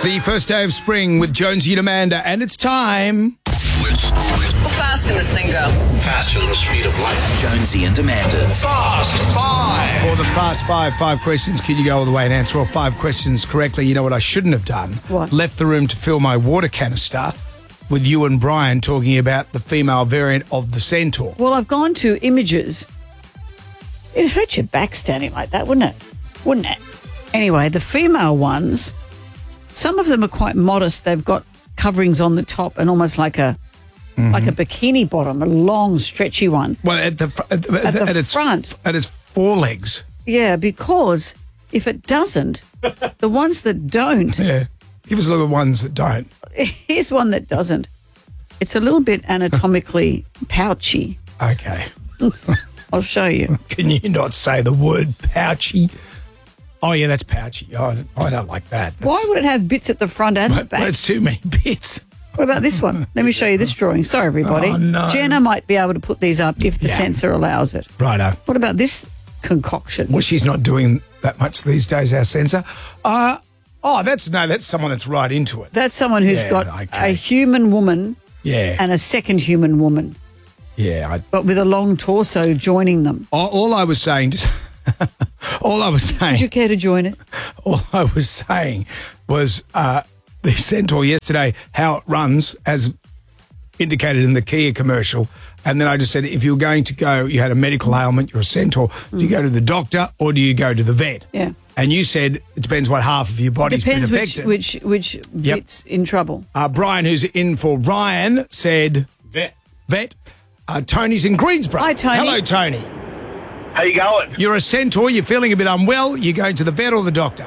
The first day of spring with Jonesy and Amanda, and it's time. How fast can this thing go? Faster than the speed of light. Jonesy and Amanda's Fast Five. For the Fast Five questions, can you go all the way and answer all 5 questions correctly? You know what I shouldn't have done? What? Left the room to fill my water canister with you and Brian talking about the female variant of the centaur. Well, I've gone to images. It'd hurt your back standing like that, wouldn't it? Wouldn't it? Anyway, the female ones, some of them are quite modest. They've got coverings on the top and almost like a bikini bottom, a long, stretchy one. Well, at the front. At its forelegs. Yeah, because if it doesn't, the ones that don't, Yeah. Give us a look at ones that don't. here's one that doesn't. It's a little bit anatomically pouchy. Okay. I'll show you. Can you not say the word pouchy? Oh, yeah, that's pouchy. Oh, I don't like that. Why would it have bits at the front and the back? That's too many bits. What about this one? Let me show you this drawing. Sorry, everybody. Oh, no. Jenna might be able to put these up if the sensor allows it. Righto. What about this concoction? Well, she's not doing that much these days, our censor. That's someone that's right into it. That's someone who's got a human woman Yeah. and a second human woman, Yeah. but with a long torso joining them. All I was saying, Would you care to join us? all I was saying was the centaur yesterday, how it runs as indicated in the Kia commercial. And then I just said, if you were going to go, you had a medical ailment, you're a centaur, do you go to the doctor or do you go to the vet? Yeah. And you said it depends what half of your body's been Depends affected. which bit's in trouble. Brian, who's in for Ryan, said vet. Tony's in Greensboro. Hi, Tony. Hello, Tony. How you going? You're a centaur, you're feeling a bit unwell, you're going to the vet or the doctor?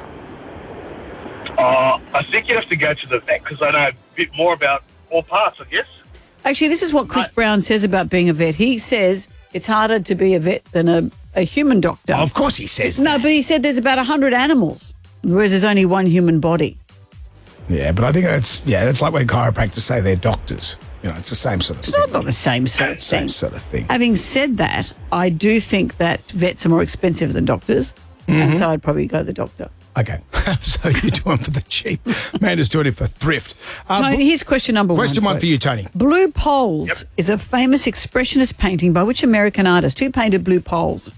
I think you have to go to the vet because I know a bit more about all parts, I guess. Actually, this is what Chris Brown says about being a vet. He says it's harder to be a vet than a human doctor. Of course he says No, that. but he said there's about 100 animals, whereas there's only one human body. Yeah, but I think that's like when chiropractors say they're doctors. You know, it's the same sort of thing. It's not the same sort of Same thing. sort of thing. Having said that, I do think that vets are more expensive than doctors, and so I'd probably go to the doctor. Okay, so you're doing for the cheap. Amanda's doing it for thrift. Tony, here's question number one. Question one for you, Tony. Blue Poles is a famous expressionist painting by which American artist? Who painted Blue Poles?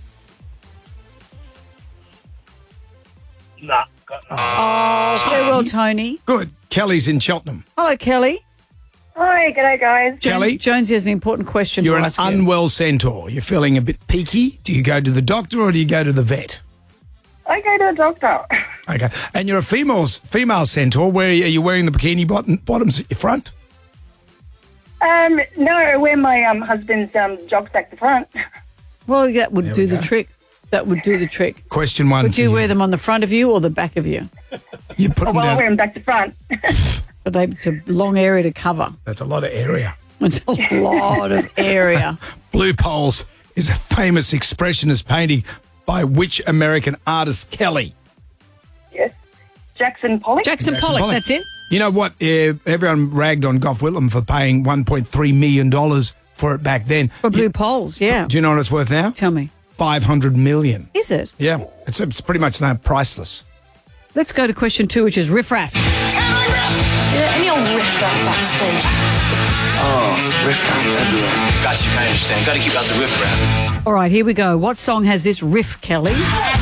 Nah. Farewell, Tony. Good. Kelly's in Cheltenham. Hello, Kelly. Hi, g'day guys. Kelly? Jonesy has an important question You're to an ask you. unwell centaur. You're feeling a bit peaky. Do you go to the doctor or do you go to the vet? I go to the doctor. Okay. And you're a female centaur. Where are you wearing the bikini bottoms at your front? No, I wear my husband's jog sack at the front. Well, that would do we the go. trick. That would do the trick. Question one Would for you wear them on the front of you or the back of you? You put them Well, I down. wear them back to front. But it's a long area to cover. That's a lot of area. It's a lot of area. Blue Poles is a famous expressionist painting by which American artist, Kelly? Yes. Jackson Pollock. Jackson Pollock, that's it. You know what? Everyone ragged on Gough Whitlam for paying $1.3 million for it back then. For Blue Poles, yeah. Do you know what it's worth now? Tell me. $500 million. Is it? Yeah. It's pretty much priceless. Let's go to question 2, which is riff-raff. Any old riff-raff backstage? Oh, riff-raff everywhere. Got you, I understand. Got to keep out the riffraff. All right, here we go. What song has this riff, Kelly?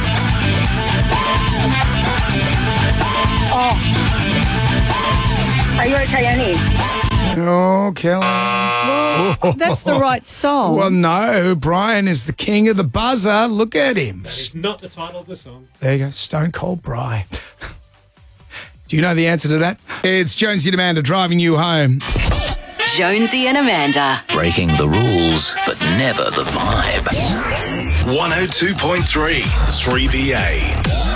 Are you okay, Annie? Oh, Kelly. Well, that's the right song. Well, no. Brian is the king of the buzzer. Look at him. It's not the title of the song. There you go. Stone Cold Brian. Do you know the answer to that? It's Jonesy and Amanda driving you home. Jonesy and Amanda. Breaking the rules, but never the vibe. 102.3 3BA.